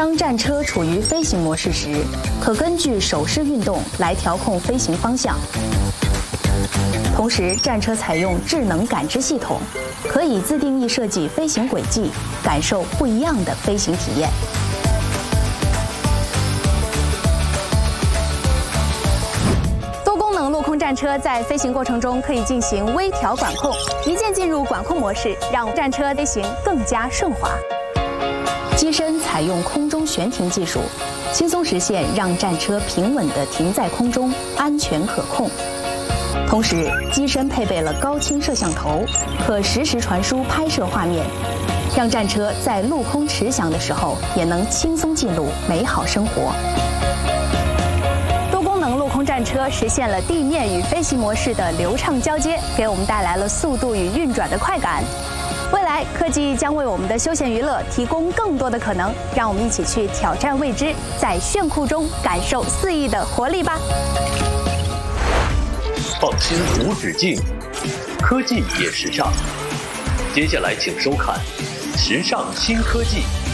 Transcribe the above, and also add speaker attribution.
Speaker 1: 当战车处于飞行模式时，可根据手势运动来调控飞行方向。同时，战车采用智能感知系统，可以自定义设计飞行轨迹，感受不一样的飞行体验。多功能陆空战车在飞行过程中可以进行微调管控，一键进入管控模式，让战车飞行更加顺滑。机身采用空中悬停技术，轻松实现让战车平稳地停在空中，安全可控。同时，机身配备了高清摄像头，可实时传输拍摄画面，让战车在陆空驰翔的时候也能轻松记录美好生活。多功能陆空战车实现了地面与飞行模式的流畅交接，给我们带来了速度与运转的快感。未来，科技将为我们的休闲娱乐提供更多的可能，让我们一起去挑战未知，在炫酷中感受肆意的活力吧。
Speaker 2: 放心无止境，科技也时尚。接下来请收看《时尚新科技》。